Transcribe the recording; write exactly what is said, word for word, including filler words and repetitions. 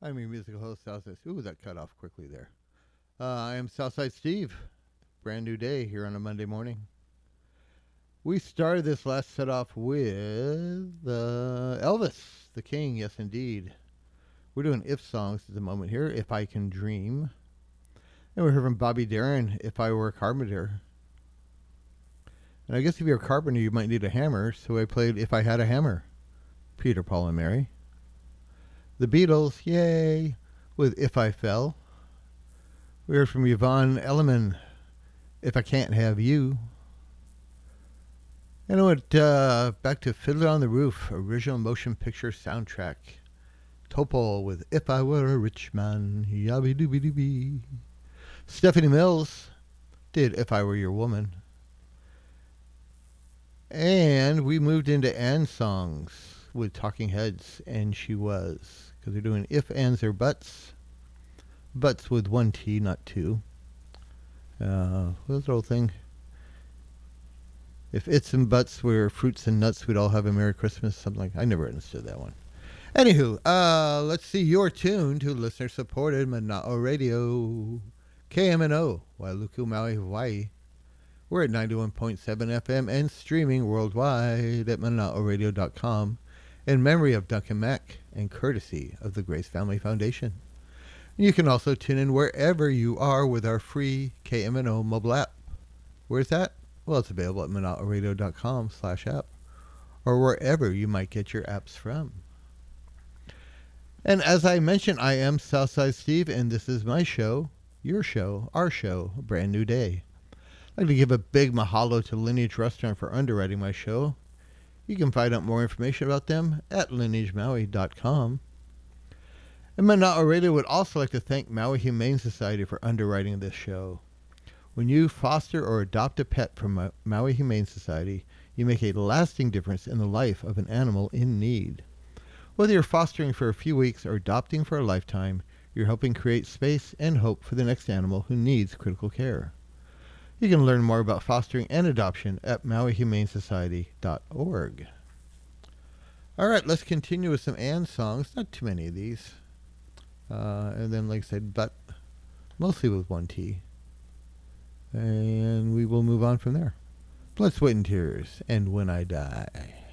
I'm your musical host, Southside. Ooh, that cut off quickly there. Uh, I am Southside Steve. Brand new day here on a Monday morning. We started this last set off with uh, Elvis, the King. Yes, indeed. We're doing If songs at the moment here. If I Can Dream. And we're hearing from Bobby Darin, If I Were a Carpenter. And I guess if you're a carpenter, you might need a hammer. So I played If I Had a Hammer. Peter, Paul, and Mary. The Beatles, yay, with If I Fell. We heard from Yvonne Elliman, If I Can't Have You. And I went uh, back to Fiddler on the Roof, original motion picture soundtrack. Topol with If I Were a Rich Man, yabby dooby dooby. Stephanie Mills did If I Were Your Woman. And we moved into and songs with Talking Heads, and She Was. Because they're doing If, Ands, or Buts. Buts with one T, not two. Uh, what's the old thing? If it's and buts were fruits and nuts, we'd all have a Merry Christmas. Something like I never understood that one. Anywho, uh, let's see. You're tuned to listener-supported Mana'o Radio, K M N O, Wailuku, Maui, Hawaii. We're at ninety-one point seven F M and streaming worldwide at mana'o radio dot com in memory of Duncan Mack and courtesy of the Grace Family Foundation. You can also tune in wherever you are with our free K M N O mobile app. Where's that? Well, it's available at mana'o radio dot com slash app or wherever you might get your apps from. And as I mentioned, I am Southside Steve, and this is my show, your show, our show, A Brand New Day. I'd like to give a big mahalo to Lineage Restaurant for underwriting my show. You can find out more information about them at lineage maui dot com. And Mana'o Radio would also like to thank Maui Humane Society for underwriting this show. When you foster or adopt a pet from Maui Humane Society, you make a lasting difference in the life of an animal in need. Whether you're fostering for a few weeks or adopting for a lifetime, you're helping create space and hope for the next animal who needs critical care. You can learn more about fostering and adoption at maui humane society dot org. All right, let's continue with some and songs. Not too many of these. Uh, and then, like I said, but mostly with one T. And we will move on from there. Blood, Sweat, and Tears, and When I Die.